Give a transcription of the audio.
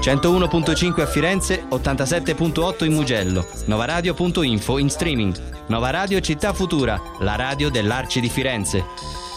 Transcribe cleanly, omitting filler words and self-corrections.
101.5 a Firenze, 87.8 in Mugello, novaradio.info in streaming. Nova Radio Città Futura, la radio dell'Arci di Firenze.